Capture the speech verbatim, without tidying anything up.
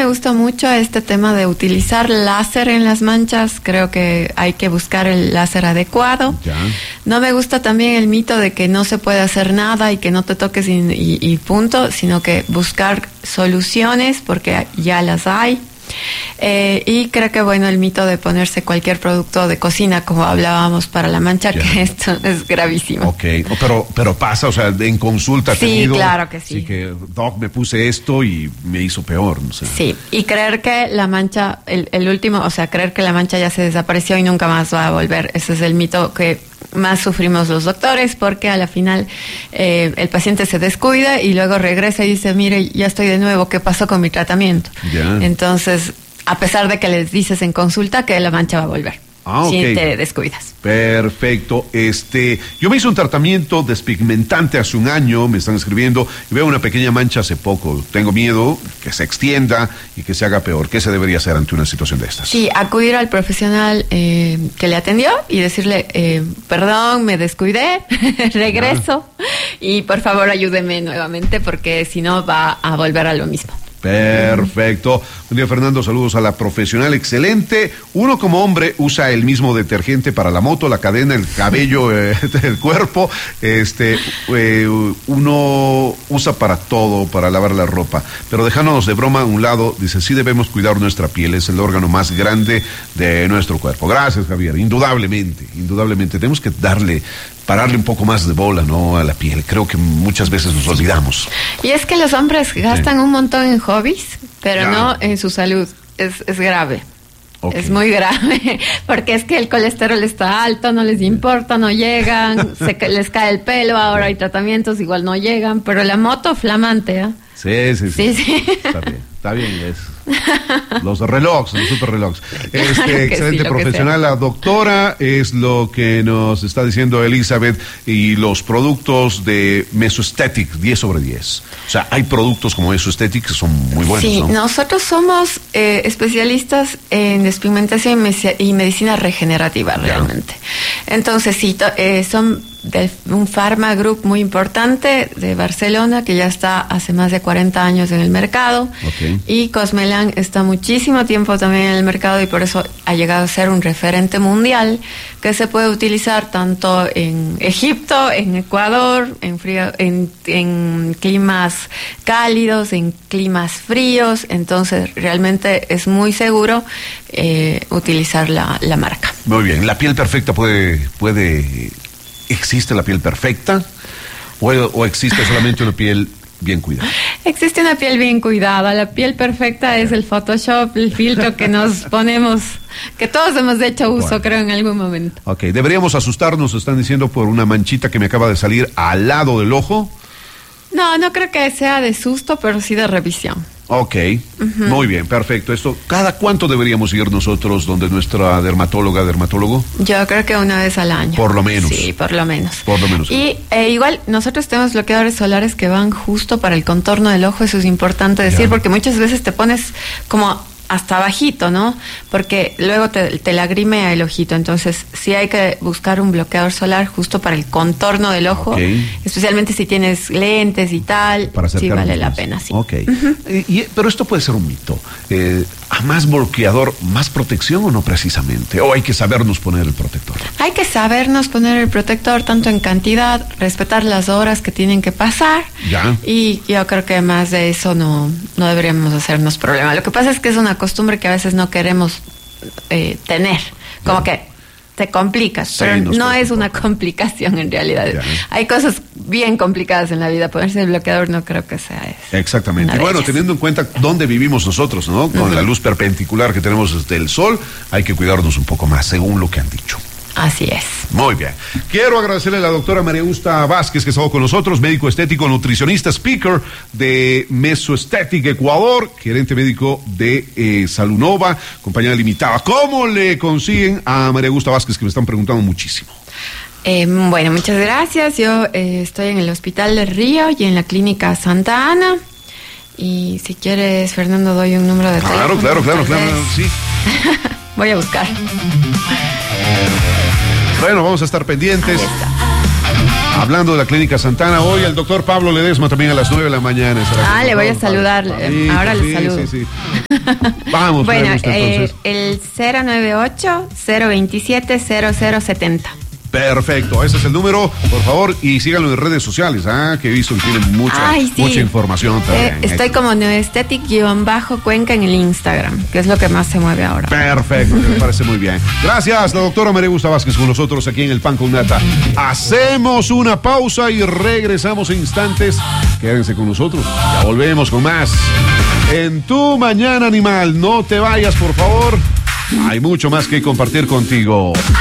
gusta mucho este tema de utilizar láser en las manchas. Creo que hay que buscar el láser adecuado. Ya. No me gusta también el mito de que no se puede hacer nada y que no te toques y, y, y punto, sino que buscar soluciones porque ya las hay. Eh, y creo que bueno, el mito de ponerse cualquier producto de cocina, como hablábamos para la mancha, yeah. que esto es gravísimo. Ok, pero, pero pasa, o sea, en consulta sí, tenido, claro que sí. Sí, que Doc, me puse esto y me hizo peor, no sé. Sí, y creer que la mancha, el, el último, o sea, creer que la mancha ya se desapareció y nunca más va a volver. Ese es el mito que más sufrimos los doctores, porque a la final eh, el paciente se descuida y luego regresa y dice, mire, ya estoy de nuevo, ¿qué pasó con mi tratamiento? Yeah. Entonces, a pesar de que les dices en consulta que la mancha va a volver. Ah, okay. Si te descuidas. Perfecto. Este, yo me hice un tratamiento despigmentante hace un año, me están escribiendo, y veo una pequeña mancha hace poco. Tengo miedo que se extienda y que se haga peor. ¿Qué se debería hacer ante una situación de estas? Sí, acudir al profesional eh, que le atendió y decirle, eh, perdón, me descuidé, regreso, ah. y por favor ayúdeme nuevamente porque si no va a volver a lo mismo. Perfecto. Buen día, Fernando, saludos a la profesional, excelente. Uno como hombre usa el mismo detergente para la moto, la cadena, el cabello, eh, el cuerpo, este, eh, uno usa para todo, para lavar la ropa, pero dejándonos de broma a un lado, dice, sí debemos cuidar nuestra piel, es el órgano más grande de nuestro cuerpo. Gracias, Javier, indudablemente, indudablemente, tenemos que darle, pararle un poco más de bola, ¿no?, a la piel, creo que muchas veces nos olvidamos. Y es que los hombres gastan sí. un montón en hobbies, pero ya. no en su salud, es, es grave. Okay. Es muy grave, porque es que el colesterol está alto, no les importa, no llegan, se les cae el pelo, ahora hay tratamientos, igual no llegan, pero la moto flamante, ¿eh? Sí, sí, sí. sí, sí. Está bien, está bien, es los relojes, los super relojes. Este, claro excelente sí, profesional, la doctora, es lo que nos está diciendo Elizabeth, y los productos de Mesoesthetic, diez sobre diez. O sea, hay productos como Mesoesthetic que son muy buenos, sí, ¿no? Nosotros somos eh, especialistas en despigmentación y medicina regenerativa, realmente. Ya. Entonces, sí, eh, son de un Pharma Group muy importante de Barcelona, que ya está hace más de cuarenta años en el mercado. Okay. Y Cosmelan está muchísimo tiempo también en el mercado y por eso ha llegado a ser un referente mundial que se puede utilizar tanto en Egipto, en Ecuador, en, frío, en, en climas cálidos, en climas fríos. Entonces realmente es muy seguro eh, utilizar la, la marca. Muy bien, la piel perfecta puede... puede... ¿Existe la piel perfecta o, o existe solamente una piel bien cuidada? Existe una piel bien cuidada. La piel perfecta es el Photoshop, el filtro que nos ponemos, que todos hemos hecho uso, bueno. creo, en algún momento. Ok, deberíamos asustarnos, están diciendo, por una manchita que me acaba de salir al lado del ojo. No, no creo que sea de susto, pero sí de revisión. Ok, uh-huh. Muy bien, perfecto. Esto, ¿cada cuánto deberíamos ir nosotros donde nuestra dermatóloga, dermatólogo? Yo creo que una vez al año. Por lo menos. Sí, por lo menos. Por lo menos. Y eh, igual nosotros tenemos bloqueadores solares que van justo para el contorno del ojo, eso es importante decir, ya. Porque muchas veces te pones como hasta bajito, ¿no? Porque luego te, te lagrimea el ojito, entonces sí hay que buscar un bloqueador solar justo para el contorno del ojo, okay. Especialmente si tienes lentes y tal, para sí vale la pena, sí. Ok, uh-huh. y, pero esto puede ser un mito, eh, ¿a más bloqueador, más protección o no precisamente? ¿O hay que sabernos poner el protector? Hay que sabernos poner el protector tanto en cantidad, respetar las horas que tienen que pasar, ya. Y yo creo que más de eso no, no deberíamos hacernos problema. Lo que pasa es que es una costumbre que a veces no queremos eh, tener, como ya. Que te complicas, sí, pero no es una complicación en realidad. Ya. Hay cosas bien complicadas en la vida, ponerse el bloqueador no creo que sea eso. Exactamente. Y bueno, teniendo en cuenta dónde vivimos nosotros, ¿no? Con uh-huh. la luz perpendicular que tenemos desde el sol, hay que cuidarnos un poco más, según lo que han dicho. Así es. Muy bien. Quiero agradecerle a la doctora María Augusta Vázquez, que estuvo con nosotros, médico estético, nutricionista, speaker de Mesoesthetic Ecuador, gerente médico de eh, Salunova, compañía limitada. ¿Cómo le consiguen a María Augusta Vázquez, que me están preguntando muchísimo? Eh, bueno, muchas gracias. Yo eh, estoy en el Hospital del Río y en la Clínica Santa Ana. Y si quieres, Fernando, doy un número de claro, teléfono. Claro, claro, claro, claro, sí. Voy a buscar. Bueno, vamos a estar pendientes. Hablando de la Clínica Santana, hoy el doctor Pablo Ledesma también a las nueve de la mañana. Ah, le voy a saludar. Ahora le saludo. Sí, sí, sí. Vamos, bueno, usted, eh, el cero nueve ocho, cero veintisiete, cero cero setenta. Perfecto, ese es el número, por favor, y síganlo en redes sociales, ¿ah? Que he visto que tienen mucha, Ay, sí. mucha información también. Eh, estoy como Neoesthetic-Cuenca en el Instagram, que es lo que más se mueve ahora. Perfecto, me parece muy bien. Gracias, la doctora María Gusta Vázquez con nosotros aquí en el Pan con Nata. Hacemos una pausa y regresamos en instantes. Quédense con nosotros, ya volvemos con más. En Tu Mañana Animal, no te vayas, por favor. Hay mucho más que compartir contigo.